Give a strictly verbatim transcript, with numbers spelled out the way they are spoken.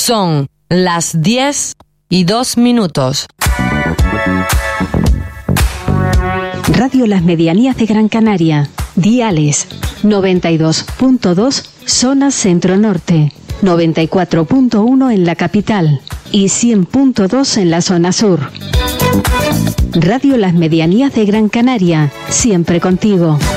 Son las diez y dos minutos. Radio Las Medianías de Gran Canaria. Diales noventa y dos punto dos zona centro-norte, noventa y cuatro punto uno en la capital y cien punto dos en la zona sur. Radio Las Medianías de Gran Canaria, siempre contigo.